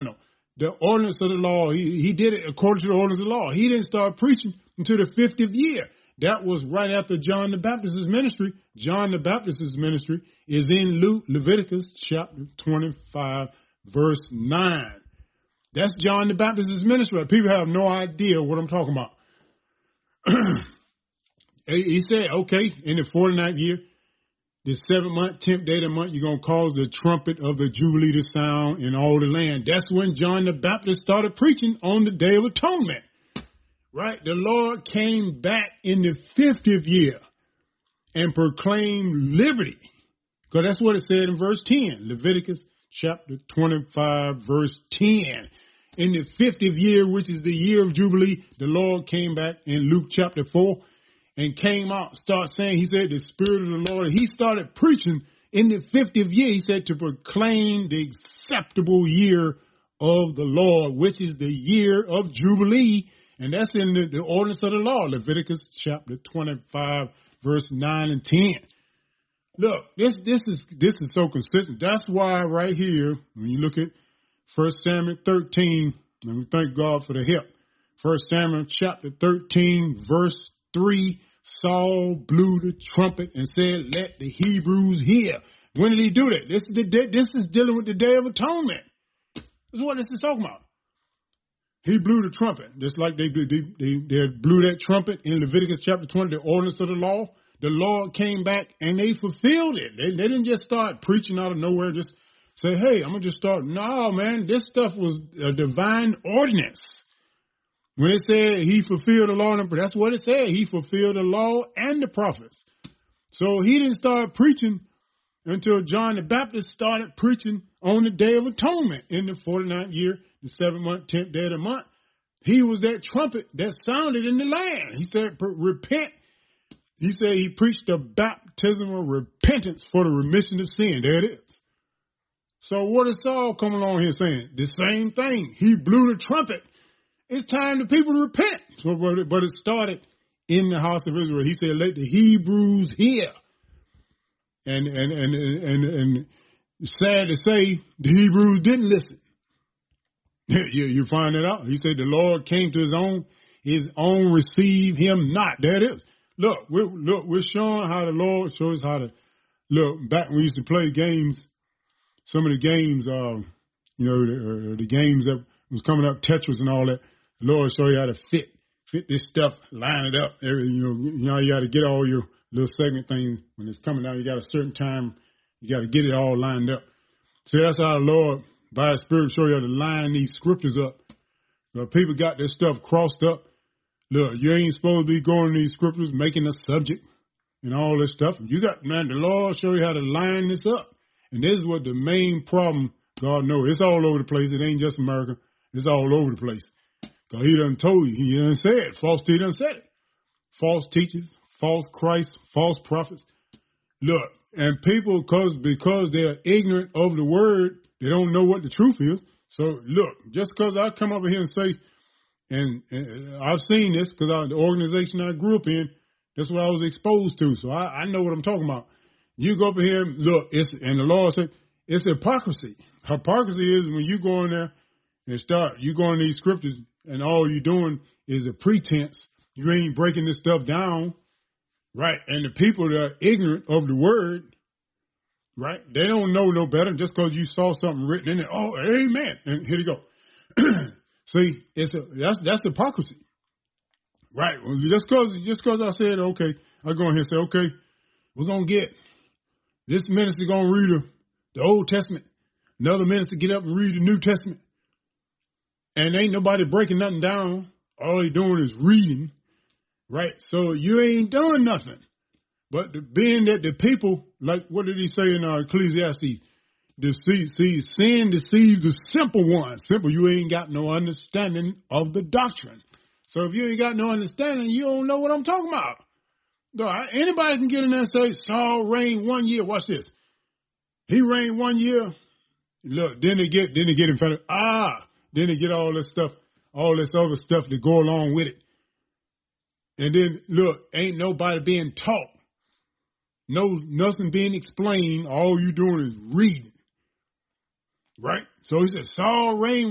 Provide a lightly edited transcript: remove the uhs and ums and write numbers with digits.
The ordinance of the law, he did it according to the ordinance of the law. He didn't start preaching until the 50th year. That was right after John the Baptist's ministry. John the Baptist's ministry is in Leviticus chapter 25, verse 9. That's John the Baptist's ministry. People have no idea what I'm talking about. He said, okay, in the 49th year, the 7th month, 10th day of the month, you're going to cause the trumpet of the Jubilee to sound in all the land. That's when John the Baptist started preaching on the Day of Atonement. Right? The Lord came back in the 50th year and proclaimed liberty. Because that's what it said in verse 10. Leviticus chapter 25, verse 10. In the 50th year, which is the year of Jubilee, the Lord came back in Luke chapter 4 and came out, start saying, he said, the Spirit of the Lord. He started preaching in the 50th year, he said, to proclaim the acceptable year of the Lord, which is the year of Jubilee. And that's in the ordinance of the law, Leviticus chapter 25, verse 9 and 10. Look, this is so consistent. That's why right here, when you look at 1 Samuel 13, and we thank God for the help. 1 Samuel chapter 13, verse 3, Saul blew the trumpet and said, let the Hebrews hear. When did he do that? This is dealing with the Day of Atonement. This is what this is talking about. He blew the trumpet, just like they blew that trumpet in Leviticus chapter 20, the ordinance of the law. The Lord came back and they fulfilled it. They didn't just start preaching out of nowhere, just say, hey, I'm going to just start. No, man, this stuff was a divine ordinance. When it said he fulfilled the law, that's what it said. He fulfilled the law and the prophets. So he didn't start preaching until John the Baptist started preaching on the Day of Atonement in the 49th year, the 7th month, 10th day of the month. He was that trumpet that sounded in the land. He said, repent. He said he preached the baptism of repentance for the remission of sin. There it is. So what is Saul coming along here saying? The same thing. He blew the trumpet. It's time the people to repent. So, but it started in the house of Israel. He said, let the Hebrews hear. And sad to say, the Hebrews didn't listen. You find that out. He said the Lord came to his own received him not. There it is. Look, we're showing how the Lord shows how to look. Back when we used to play games, some of the games, the games that was coming up, Tetris and all that. The Lord show you how to fit this stuff, line it up. You got to get all your little segment things when it's coming out. You got a certain time. You got to get it all lined up. See, that's how the Lord, by His Spirit, show you how to line these scriptures up. People got this stuff crossed up. Look, you ain't supposed to be going to these scriptures, making a subject and all this stuff. The Lord show you how to line this up. And this is what the main problem, God knows. It's all over the place. It ain't just America. It's all over the place. Because He done told you. He done said it. False teacher done said it. False teachers, false Christ, false prophets. Look, and people, because they're ignorant of the word, they don't know what the truth is. So, look, just because I come over here and say, and I've seen this because the organization I grew up in, that's what I was exposed to. So I know what I'm talking about. You go over here, look, and the Lord said, it's hypocrisy. Hypocrisy is when you go in there and you go in these scriptures and all you're doing is a pretense. You ain't breaking this stuff down, right? And the people that are ignorant of the word, right? They don't know no better just because you saw something written in it. Oh, amen. And here you go. See, that's hypocrisy, right? Well, just because I said, okay, I go in here and say, okay, we're going to get this minister going to read the Old Testament. Another minister get up and read the New Testament. And ain't nobody breaking nothing down. All they doing is reading, right? So you ain't doing nothing. But being that the people, like, what did he say in Ecclesiastes? Sin deceives the simple one. Simple, you ain't got no understanding of the doctrine. So if you ain't got no understanding, you don't know what I'm talking about. Anybody can get in there and say, Saul reigned 1 year. Watch this. He reigned 1 year. Look, then they get in front of, then they get all this stuff, all this other stuff to go along with it. And then, look, ain't nobody being taught. Nothing being explained. All you doing is reading. Right? So he said, Saul reigned